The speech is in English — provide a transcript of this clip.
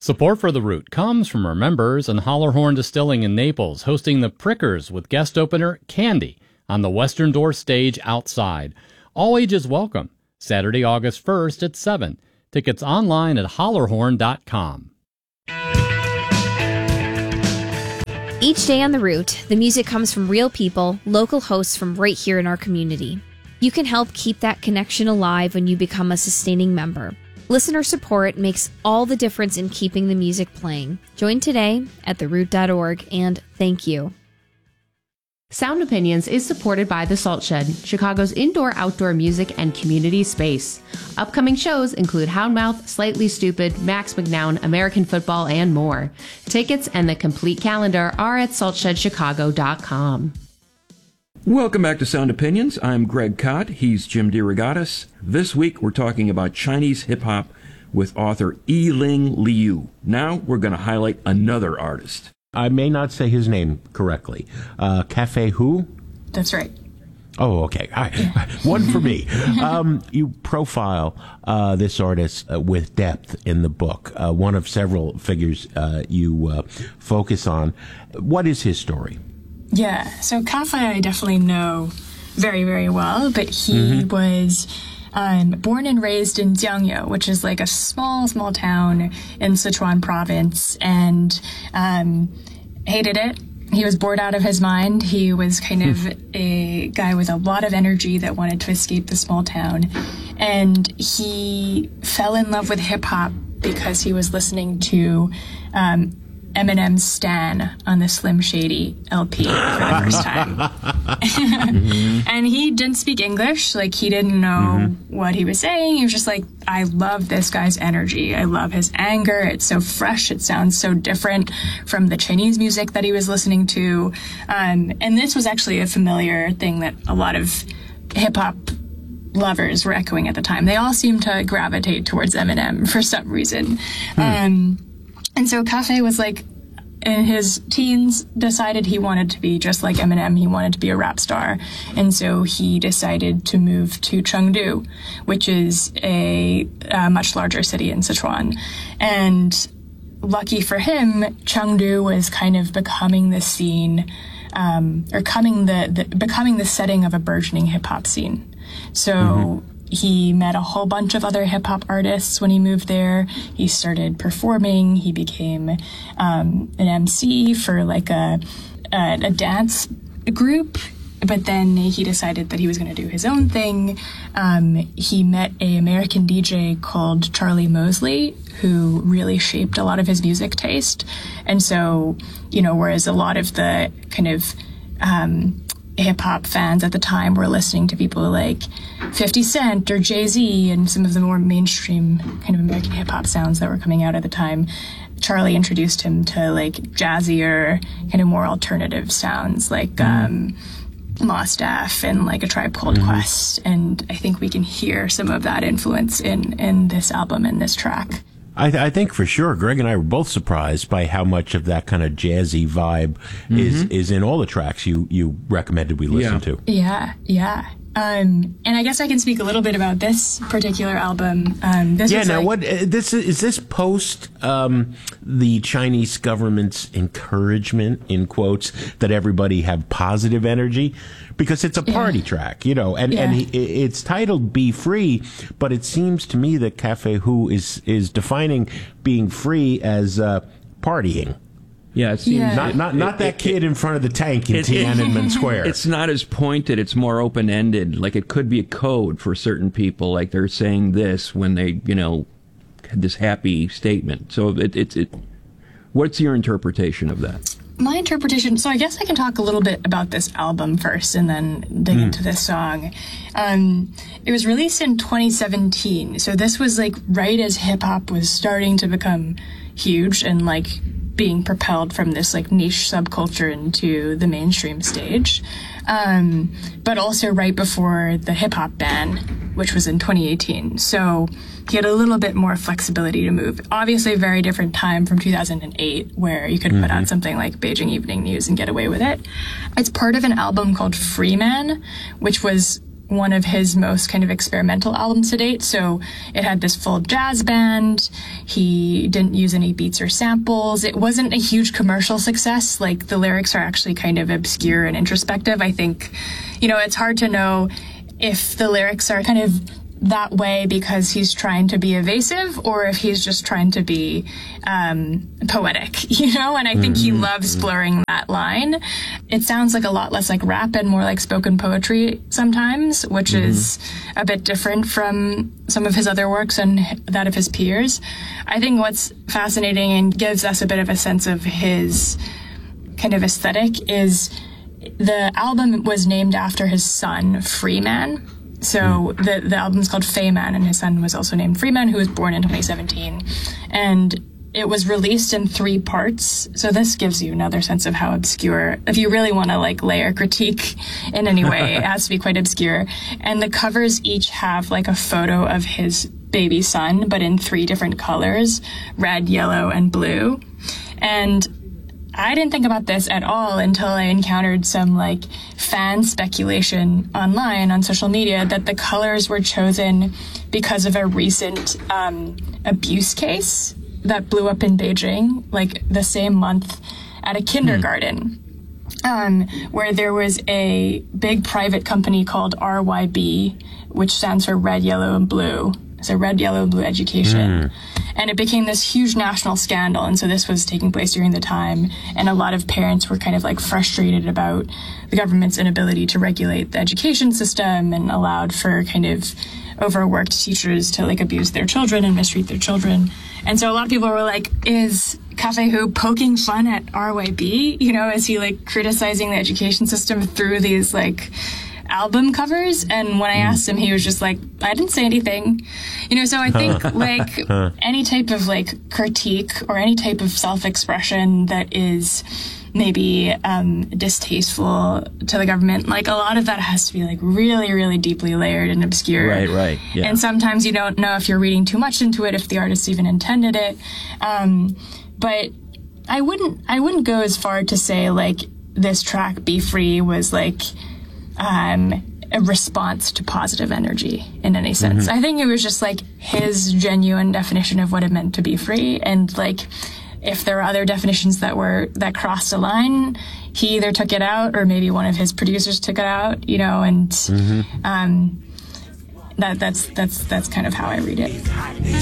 Support for The Root comes from our members and Hollerhorn Distilling in Naples, hosting the Prickers with guest opener Candy on the Western Door stage outside. All ages welcome. Saturday, August 1st at 7. Tickets online at hollerhorn.com. Each day on The Root, the music comes from real people, local hosts from right here in our community. You can help keep that connection alive when you become a sustaining member. Listener support makes all the difference in keeping the music playing. Join today at theroot.org, and thank you. Sound Opinions is supported by The Salt Shed, Chicago's indoor-outdoor music and community space. Upcoming shows include Houndmouth, Slightly Stupid, Max McNown, American Football, and more. Tickets and the complete calendar are at saltshedchicago.com. Welcome back to Sound Opinions. I'm Greg Kot. He's Jim DeRogatis. This week we're talking about Chinese hip-hop with author Yiling Liu. Now we're going to highlight another artist. I may not say his name correctly. Cafe Hu? That's right. Oh, okay. All right. One for me. You profile this artist with depth in the book. One of several figures you focus on. What is his story? Yeah, so Cafe I definitely know very, very well, but he was born and raised in Jiangye, which is like a small town in Sichuan province, and hated it. He was bored out of his mind. He was kind of a guy with a lot of energy that wanted to escape the small town, and he fell in love with hip-hop because he was listening to Eminem's Stan on the Slim Shady LP for the first time. And he didn't speak English. Like, he didn't know what he was saying. He was just like, I love this guy's energy. I love his anger. It's so fresh. It sounds so different from the Chinese music that he was listening to. And this was actually a familiar thing that a lot of hip-hop lovers were echoing at the time. They all seemed to gravitate towards Eminem for some reason. And so Cafe was like, in his teens, decided he wanted to be just like Eminem. He wanted to be a rap star. And so he decided to move to Chengdu, which is a much larger city in Sichuan. And lucky for him, Chengdu was kind of becoming the scene, becoming the setting of a burgeoning hip-hop scene. So he met a whole bunch of other hip-hop artists when he moved there. He started performing. He became an MC for like a dance group. But then he decided that he was going to do his own thing. He met an American DJ called Charlie Mosley, who really shaped a lot of his music taste. And so, you know, whereas a lot of the kind of hip-hop fans at the time were listening to people like 50 Cent or Jay-Z and some of the more mainstream kind of American hip-hop sounds that were coming out at the time, Charlie introduced him to like jazzier, kind of more alternative sounds like Mos Def and like A Tribe Called Quest. And I think we can hear some of that influence in this album and this track. I think for sure, Greg and I were both surprised by how much of that kind of jazzy vibe is in all the tracks you recommended we listen to. Yeah. And I guess I can speak a little bit about this particular album. Is this post the Chinese government's encouragement, in quotes, that everybody have positive energy? Because it's a party track, you know, and it's titled Be Free, but it seems to me that Cafe Hu is defining being free as partying. Yeah, it seems not that kid in front of the tank in Tiananmen Square. It's not as pointed. It's more open-ended. Like, it could be a code for certain people. Like, they're saying this when they, you know, had this happy statement. So what's your interpretation of that? My interpretation, so I guess I can talk a little bit about this album first and then dig into this song. It was released in 2017, so this was like right as hip-hop was starting to become huge and like being propelled from this like niche subculture into the mainstream stage. But also right before the hip-hop ban, which was in 2018. So he had a little bit more flexibility to move. Obviously a very different time from 2008, where you could put out something like Beijing Evening News and get away with it. It's part of an album called Free Man, which was one of his most kind of experimental albums to date. So it had this full jazz band. He didn't use any beats or samples. It wasn't a huge commercial success. Like, the lyrics are actually kind of obscure and introspective. I think, it's hard to know if the lyrics are kind of that way because he's trying to be evasive or if he's just trying to be poetic, and I think he loves blurring that line. It sounds like a lot less like rap and more like spoken poetry sometimes, which is a bit different from some of his other works and that of his peers. I think what's fascinating and gives us a bit of a sense of his kind of aesthetic is the album was named after his son, Freeman. So the album's called Feiman, and his son was also named Freeman, who was born in 2017. And it was released in 3 parts. So this gives you another sense of how obscure, if you really want to layer critique in any way, it has to be quite obscure. And the covers each have a photo of his baby son, but in 3 different colors, red, yellow, and blue. And I didn't think about this at all until I encountered some fan speculation online on social media that the colors were chosen because of a recent abuse case that blew up in Beijing, the same month at a kindergarten, where there was a big private company called RYB, which stands for Red, Yellow, and Blue. So Red, Yellow, and Blue Education. And it became this huge national scandal. And so this was taking place during the time. And a lot of parents were kind of frustrated about the government's inability to regulate the education system and allowed for kind of overworked teachers to abuse their children and mistreat their children. And so a lot of people were like, is Cafe Hu poking fun at RYB? Is he criticizing the education system through these album covers? And when I asked him, he was just I didn't say anything. So I think any type of critique or any type of self-expression that is maybe distasteful to the government, a lot of that has to be really, really deeply layered and obscure. Right. Yeah. And sometimes you don't know if you're reading too much into it, if the artist even intended it. But I wouldn't go as far to say this track Be Free was a response to positive energy in any sense. I think it was just his genuine definition of what it meant to be free. And if there were other definitions that crossed a line, he either took it out or maybe one of his producers took it out, and that's kind of how I read it.